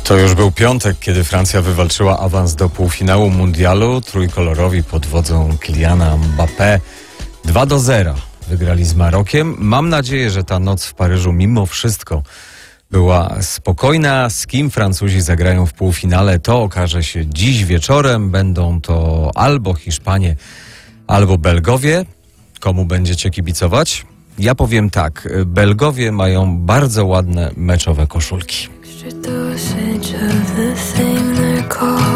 To już był piątek, kiedy Francja wywalczyła awans do półfinału mundialu. Trójkolorowi pod wodzą Kyliana Mbappé 2-0 wygrali z Marokiem. Mam nadzieję, że ta noc w Paryżu mimo wszystko była spokojna. Z kim Francuzi zagrają w półfinale, to okaże się dziś wieczorem. Będą to albo Hiszpanie, albo Belgowie. Komu będziecie kibicować? Ja powiem tak, Belgowie mają bardzo ładne meczowe koszulki. Dosage of the thing they're called